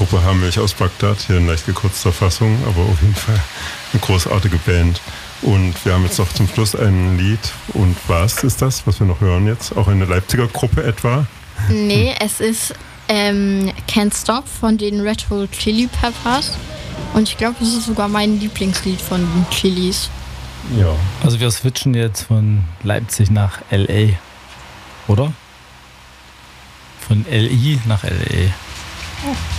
Gruppe Haarmilch aus Bagdad, hier in leicht gekürzter Fassung, aber auf jeden Fall eine großartige Band. Und wir haben jetzt noch zum Schluss ein Lied. Und was ist das, was wir noch hören jetzt? Auch eine Leipziger Gruppe etwa? Nee, es ist Can't Stop von den Red Hot Chili Peppers. Und ich glaube, das ist sogar mein Lieblingslied von den Chilis. Ja. Also wir switchen jetzt von Leipzig nach L.A., oder? Von L.I. nach L.A.